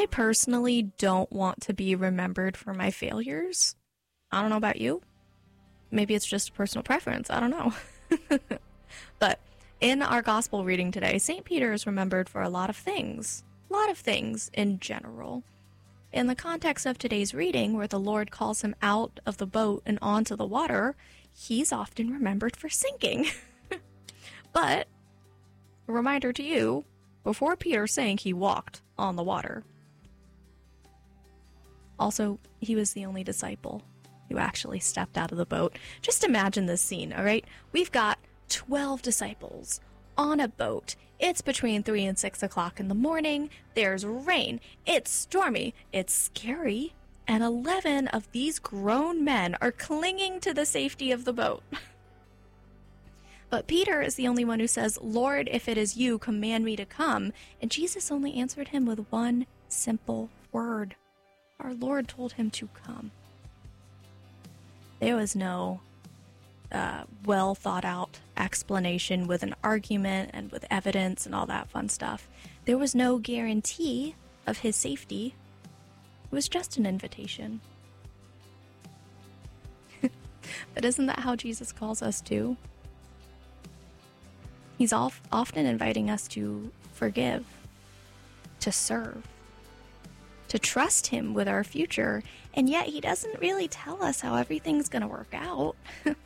I personally don't want to be remembered for my failures. I don't know about you. Maybe it's just a personal preference. I don't know. But in our gospel reading today, St. Peter is remembered for a lot of things. A lot of things in general. In the context of today's reading, where the Lord calls him out of the boat and onto the water, he's often remembered for sinking. But, a reminder to you, before Peter sank, he walked on the water. Also, he was the only disciple who actually stepped out of the boat. Just imagine this scene, all right? We've got 12 disciples on a boat. It's between 3 and 6 o'clock in the morning. There's rain. It's stormy. It's scary. And 11 of these grown men are clinging to the safety of the boat. But Peter is the only one who says, "Lord, if it is you, command me to come." And Jesus only answered him with one simple word. Our Lord told him to come. There was no well thought out explanation with an argument and with evidence and all that fun stuff. There was no guarantee of his safety. It was just an invitation. But isn't that how Jesus calls us too? He's often inviting us to forgive, to serve, to trust him with our future, and yet he doesn't really tell us how everything's going to work out.